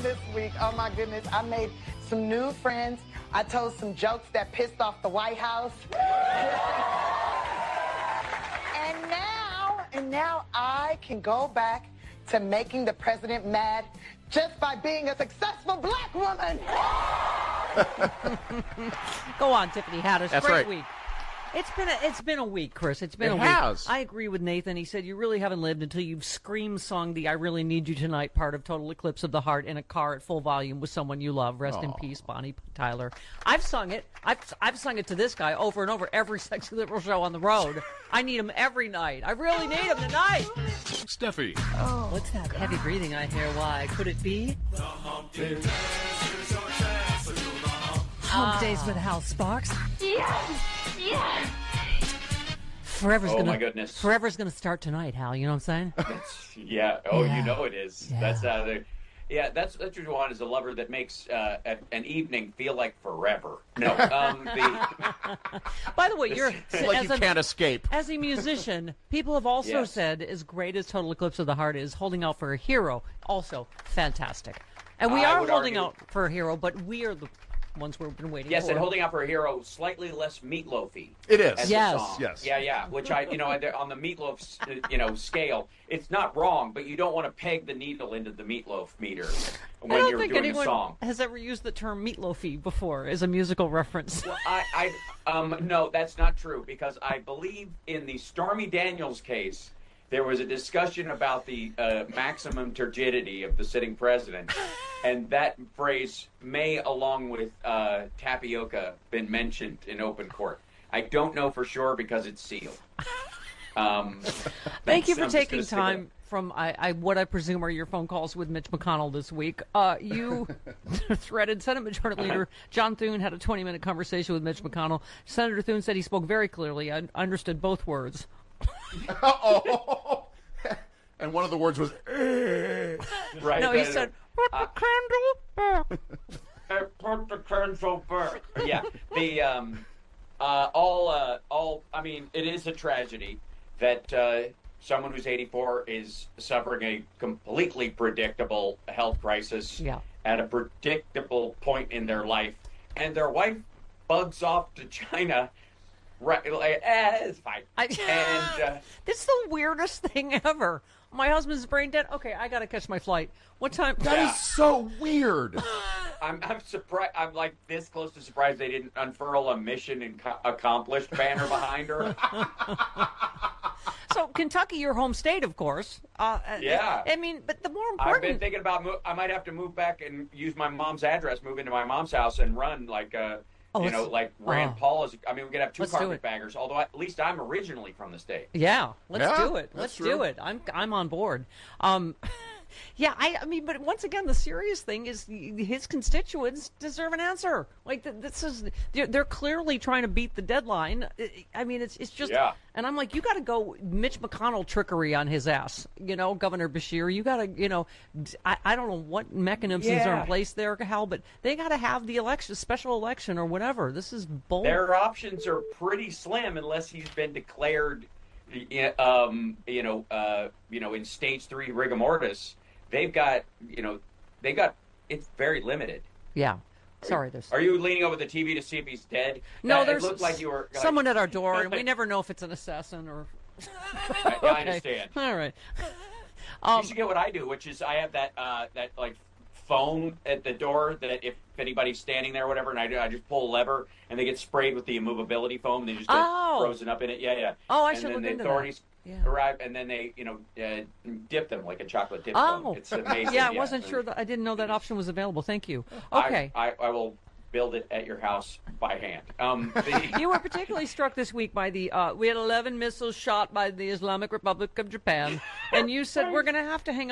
this week. Oh, my goodness. I made some new friends. I told some jokes that pissed off the White House. And now I can go back to making the president mad just by being a successful black woman. Go on, Tiffany Haddish. That's Great right. week. It's been a week, Chris. It's been a week. Has. I agree with Nathan. He said you really haven't lived until you've scream-sung the "I Really Need You Tonight" part of "Total Eclipse of the Heart" in a car at full volume with someone you love. Rest in peace, Bonnie Tyler. I've sung it. I've sung it to this guy over and over every Sexy Liberal show on the road. I need him every night. I really need him tonight. Steffi. Oh, what's that heavy breathing I hear? Why? Could it be? Hump Days with Hal Sparks. Forever's my goodness. Forever's gonna start tonight, Hal. You know what I'm saying? Yeah. Oh, Yeah. you know it is. Yeah. That's that's what you want, is a lover that makes an evening feel like forever. No. By the way, you're Like you can't escape. As a musician, people have also Yes. said, as great as Total Eclipse of the Heart is, Holding Out for a Hero, also fantastic. And we I are would holding argue- out for a hero, but we are the ones we've been waiting Yes, for. and Holding Out for a Hero, slightly less meatloafy. It is. as a Yes. song. Yes. Yeah. Which on the meatloaf, scale, it's not wrong, but you don't want to peg the needle into the meatloaf meter I when don't you're think doing a anyone song. has ever used the term meatloafy before as a musical reference. Well, no, that's not true, because I believe in the Stormy Daniels case, there was a discussion about the maximum turgidity of the sitting president, and that phrase may, along with tapioca, been mentioned in open court. I don't know for sure because it's sealed. Thank you for I'm just taking gonna say time from what I presume are your phone calls with Mitch McConnell this week. You threaded Senate Majority Leader John Thune had a 20-minute conversation with Mitch McConnell. Senator Thune said he spoke very clearly. I understood both words. Uh-oh. And one of the words was, Right. No, he said, "Put the candle back." Put the candle back. Yeah. The I mean, it is a tragedy that someone who's 84 is suffering a completely predictable health crisis at a predictable point in their life, and their wife bugs off to China. Right, like, it's fine. It's the weirdest thing ever. My husband's brain dead. Okay, I gotta catch my flight. What time? that is so weird. I'm surprised. I'm like this close to surprised they didn't unfurl a mission accomplished banner behind her. So Kentucky, your home state, of course. Yeah. I mean, but the more I've important. been thinking about. I might have to move back and use my mom's address, move into my mom's house, and run like like Rand Paul is. I mean, we could have two Let's do it. carpetbaggers. Although at least I'm originally from the state. Yeah, let's Yeah, do it. that's Let's true. do it. I'm on board. Yeah, I mean, but once again, the serious thing is his constituents deserve an answer. Like this is they're clearly trying to beat the deadline. I mean, it's just. Yeah. And I'm like, you got to go Mitch McConnell trickery on his ass. Governor Bashir, you got to, I don't know what mechanisms are in place there, Hal, but they got to have the election, special election or whatever. This is bull. Their options are pretty slim unless he's been declared, in stage 3 rigor mortis. They've got, it's very limited. Yeah. Sorry, there's. Are you leaning over the TV to see if he's dead? No, It there's looked like you were someone at our door, and we never know if it's an assassin or. I understand. All right. You should get what I do, which is I have that phone at the door that if anybody's standing there or whatever, and I just pull a lever and they get sprayed with the immovability foam, and they just get frozen up in it. Yeah. Oh, I and should then look the into authorities that. Yeah. arrive, and then they dip them like a chocolate dip Oh, cone. It's amazing. Yeah, I wasn't sure that I didn't know that option was available. Thank you. I- Okay. I will build it at your house by hand. You were particularly struck this week by we had 11 missiles shot by the Islamic Republic of Japan, and you said we're going to have to hang